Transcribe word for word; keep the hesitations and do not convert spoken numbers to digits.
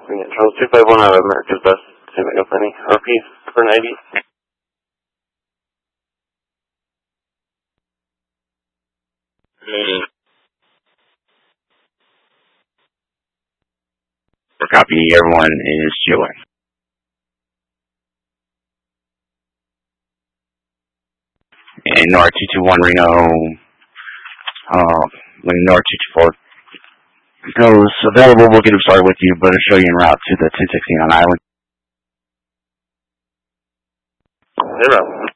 Yeah, Charles two five one out of America's Best, San Diego Penny. R P for ninety. Mm. For copy, everyone is chilling. And N R two two one Reno, uh, when N R two two four goes available, we'll get him started with you, but I'll show you en route to the ten sixteen on Island. Zero.